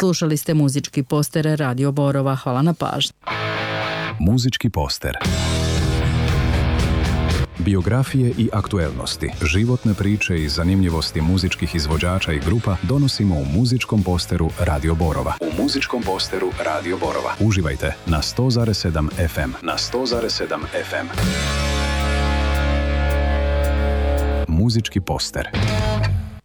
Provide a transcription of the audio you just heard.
Slušali ste muzički poster Radio Borova. Hvala na pažnji. Muzički poster. Biografije i aktuelnosti, životne priče i zanimljivosti muzičkih izvođača i grupa donosimo u muzičkom posteru Radio Borova. U muzičkom posteru Radio Borova. Uživajte na 100,7 FM. Na 100,7 FM. Muzički poster.